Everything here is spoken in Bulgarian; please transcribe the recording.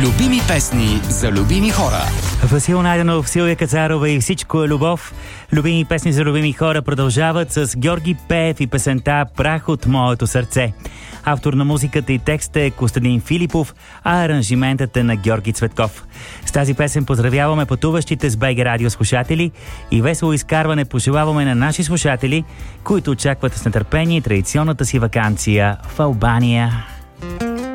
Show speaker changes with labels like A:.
A: Любими песни за любими хора.
B: Васил Найденов, Силвия Кацарова и Всичко е любов. Любими песни за любими хора продължават с Георги Пеев и песента "Прах от моето сърце". Автор на музиката и текста е Костадин Филипов, а аранжиментът е на Георги Цветков. С тази песен поздравяваме пътуващите с БГ Радио слушатели и весело изкарване пожелаваме на наши слушатели, които очакват с нетърпение традиционната си ваканция в Албания.